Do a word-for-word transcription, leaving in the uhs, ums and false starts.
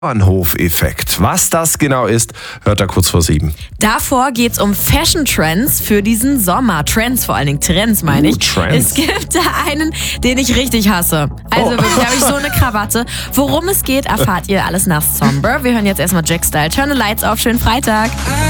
Bauernhof-Effekt. Was das genau ist, hört er kurz vor sieben. Davor geht's um Fashion-Trends für diesen Sommer. Trends, vor allen Dingen Trends, meine ich. Uh, Trends. Es gibt da einen, den ich richtig hasse. Also Oh. wirklich, habe ich so eine Krawatte. Worum es geht, erfahrt ihr alles nach Somber. Wir hören jetzt erstmal Jack Style. Turn the Lights auf, schönen Freitag.